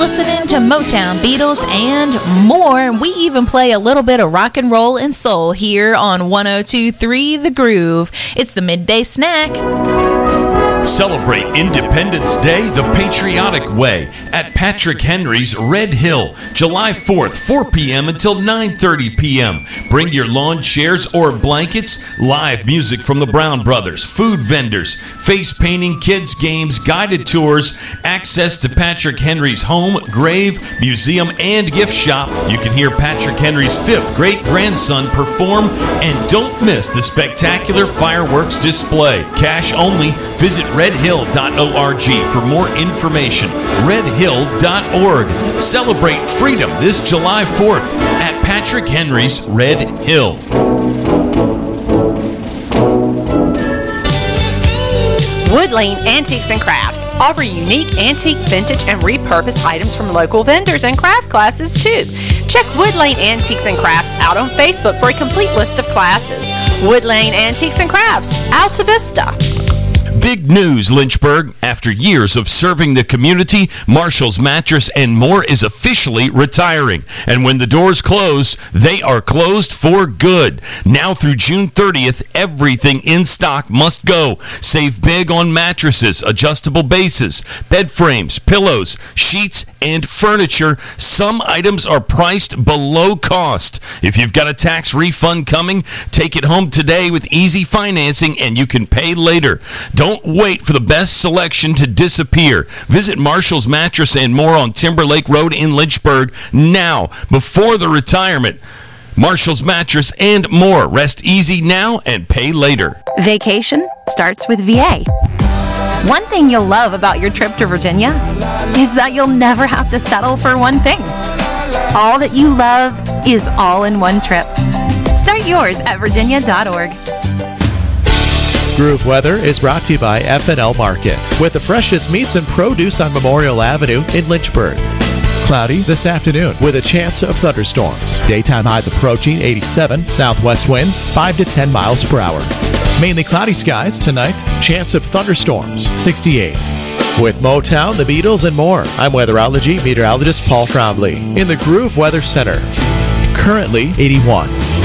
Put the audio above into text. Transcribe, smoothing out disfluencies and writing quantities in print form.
listening to Motown, Beatles, and more. We even play a little bit of rock and roll and soul here on 102.3 The Groove. It's the Midday Snack. Celebrate Independence Day the patriotic way at Patrick Henry's Red Hill, July 4th, 4 p.m. until 9:30 p.m. Bring your lawn chairs or blankets, live music from the Brown Brothers, food vendors, face painting, kids games, guided tours, access to Patrick Henry's home, grave, museum, and gift shop. You can hear Patrick Henry's fifth great-grandson perform, and don't miss the spectacular fireworks display. Cash only. Visit redhill.org for more information. redhill.org. Celebrate freedom this July 4th at Patrick Henry's Red Hill. Wood Lane Antiques and Crafts offer unique antique, vintage, and repurposed items from local vendors and craft classes too. Check Wood Lane Antiques and Crafts out on Facebook for a complete list of classes. Wood Lane Antiques and Crafts, Alta Vista. Big news, Lynchburg. After years of serving the community, Marshall's Mattress and More is officially retiring. And when the doors close, they are closed for good. Now through June 30th, everything in stock must go. Save big on mattresses, adjustable bases, bed frames, pillows, sheets, and furniture. Some items are priced below cost. If you've got a tax refund coming, take it home today with easy financing and you can pay later. Don't wait for the best selection to disappear. Visit Marshall's Mattress and More on Timberlake Road in Lynchburg now, before the retirement. Marshall's Mattress and More. Rest easy now and pay later. Vacation starts with VA. One thing you'll love about your trip to Virginia is that you'll never have to settle for one thing. All that you love is all in one trip. Start yours at virginia.org. Groove Weather is brought to you by F&L Market, with the freshest meats and produce on Memorial Avenue in Lynchburg. Cloudy this afternoon with a chance of thunderstorms. Daytime highs approaching 87, southwest winds 5 to 10 miles per hour. Mainly cloudy skies tonight, chance of thunderstorms 68. With Motown, the Beatles, and more, I'm weatherology meteorologist Paul Trombley in the Groove Weather Center. Currently 81.